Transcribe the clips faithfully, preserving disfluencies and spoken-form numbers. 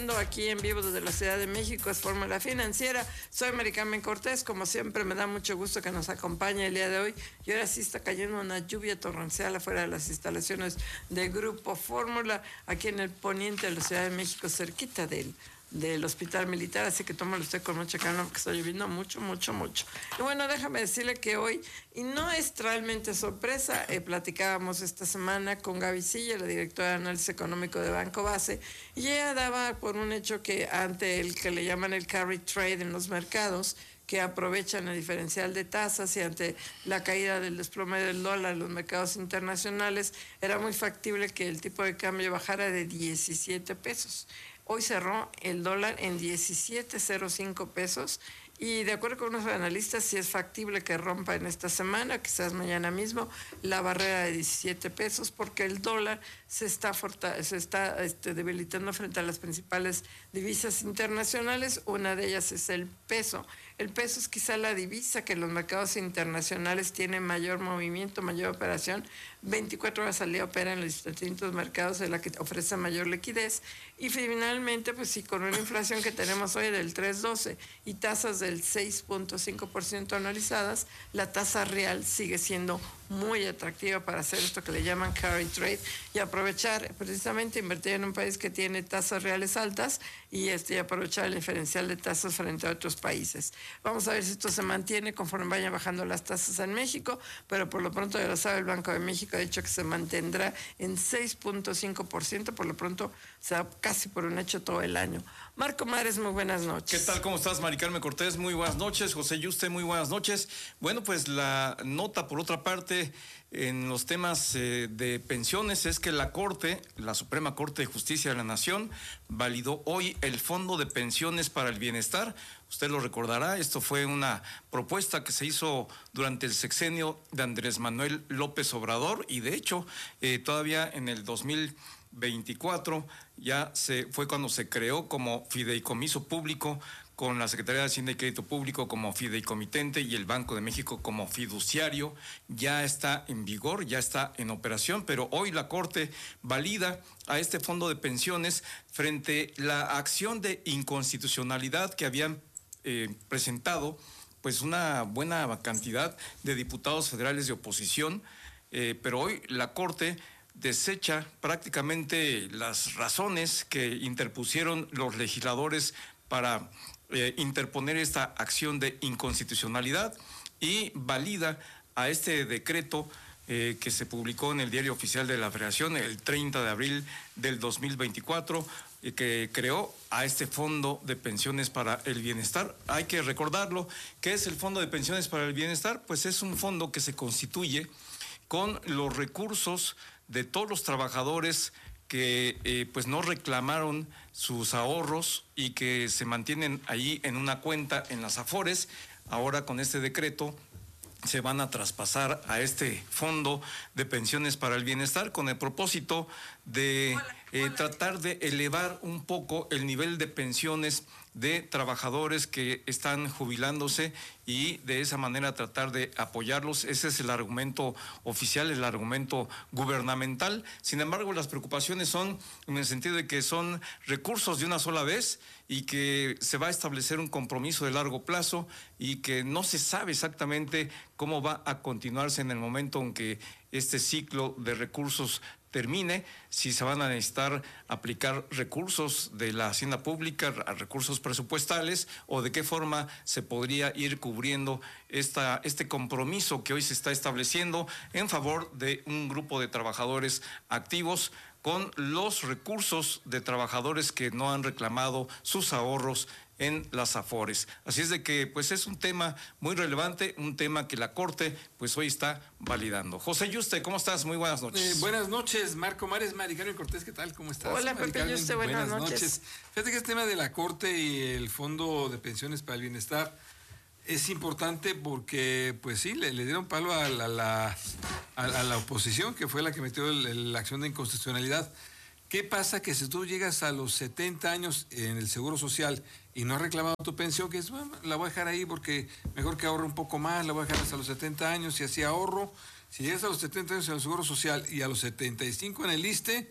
transmitiendo aquí en vivo desde la Ciudad de México, es Fórmula Financiera. Soy Mari Carmen Cortés, como siempre me da mucho gusto que nos acompañe el día de hoy. Y ahora sí está cayendo una lluvia torrencial afuera de las instalaciones de Grupo Fórmula, aquí en el poniente de la Ciudad de México, cerquita de él. del Hospital Militar, así que tómalo usted con mucha calma porque está lloviendo mucho, mucho, mucho. Y bueno, déjame decirle que hoy, y no es realmente sorpresa, eh, platicábamos esta semana con Gaby Silla, la directora de análisis económico de Banco Base, y ella daba por un hecho que ante el que le llaman el carry trade en los mercados, que aprovechan el diferencial de tasas y ante la caída del desplome del dólar en los mercados internacionales, era muy factible que el tipo de cambio bajara de diecisiete pesos. Hoy cerró el dólar en diecisiete cero cinco pesos y de acuerdo con unos analistas sí es factible que rompa en esta semana, quizás mañana mismo, la barrera de diecisiete pesos porque el dólar se está, forta, se está este, debilitando frente a las principales divisas internacionales. Una de ellas es el peso. El peso es quizá la divisa que en los mercados internacionales tiene mayor movimiento, mayor operación. veinticuatro horas al día opera en los distintos mercados, en la que ofrece mayor liquidez. Y finalmente, pues sí, con una inflación que tenemos hoy del tres punto doce y tasas del seis punto cinco por ciento anualizadas, la tasa real sigue siendo muy atractiva para hacer esto que le llaman carry trade y aprovechar, precisamente invertir en un país que tiene tasas reales altas y este, aprovechar el diferencial de tasas frente a otros países. Vamos a ver si esto se mantiene conforme vayan bajando las tasas en México, pero por lo pronto ya lo sabe, el Banco de México ha dicho que se mantendrá en seis punto cinco por ciento, por lo pronto se da casi por un hecho todo el año. Marco Mares, muy buenas noches. ¿Qué tal? ¿Cómo estás, Mari Carmen Cortés? Muy buenas noches. José Yuste, muy buenas noches. Bueno, pues la nota, por otra parte, en los temas eh, de pensiones es que la Corte, la Suprema Corte de Justicia de la Nación, validó hoy el Fondo de Pensiones para el Bienestar. Usted lo recordará, esto fue una propuesta que se hizo durante el sexenio de Andrés Manuel López Obrador y de hecho eh, todavía en el dos mil veinticuatro ya se fue cuando se creó como fideicomiso público, con la Secretaría de Hacienda y Crédito Público como fideicomitente y el Banco de México como fiduciario. Ya está en vigor, ya está en operación, pero hoy la Corte valida a este fondo de pensiones frente a la acción de inconstitucionalidad que habían eh, presentado pues una buena cantidad de diputados federales de oposición, eh, pero hoy la Corte desecha prácticamente las razones que interpusieron los legisladores para eh, interponer esta acción de inconstitucionalidad y valida a este decreto eh, que se publicó en el Diario Oficial de la Federación el treinta de abril del dos mil veinticuatro, y que creó a este Fondo de Pensiones para el Bienestar. Hay que recordarlo. ¿Qué es el Fondo de Pensiones para el Bienestar? Pues es un fondo que se constituye con los recursos de todos los trabajadores que eh, pues no reclamaron sus ahorros y que se mantienen ahí en una cuenta en las Afores. Ahora con este decreto se van a traspasar a este Fondo de Pensiones para el Bienestar con el propósito de eh, tratar de elevar un poco el nivel de pensiones de trabajadores que están jubilándose y de esa manera tratar de apoyarlos. Ese es el argumento oficial, el argumento gubernamental. Sin embargo, las preocupaciones son en el sentido de que son recursos de una sola vez y que se va a establecer un compromiso de largo plazo y que no se sabe exactamente cómo va a continuarse en el momento en que este ciclo de recursos termine, si se van a necesitar aplicar recursos de la hacienda pública, recursos presupuestales, o de qué forma se podría ir cubriendo esta, este compromiso que hoy se está estableciendo en favor de un grupo de trabajadores activos con los recursos de trabajadores que no han reclamado sus ahorros en las Afores. Así es de que pues es un tema muy relevante, un tema que la Corte pues hoy está validando. José Yuste, ¿cómo estás? Muy buenas noches. Eh, buenas noches, Marco Mares, Mari Carmen Cortés, ¿qué tal? ¿Cómo estás? Hola, Pepe Yuste, buenas, buenas noches. noches. Fíjate que este tema de la Corte y el Fondo de Pensiones para el Bienestar es importante porque, pues sí, le, le dieron palo a la, a, la, a la oposición, que fue la que metió el, el, la acción de inconstitucionalidad. ¿Qué pasa? Que si tú llegas a los setenta años en el Seguro Social y no has reclamado tu pensión, que es, bueno, la voy a dejar ahí porque mejor que ahorre un poco más, la voy a dejar hasta los setenta años y así ahorro. Si llegas a los setenta años en el Seguro Social y a los setenta y cinco en el ISSSTE,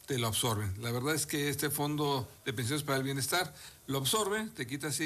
te lo absorben. La verdad es que este fondo de pensiones para el bienestar lo absorbe, te quita así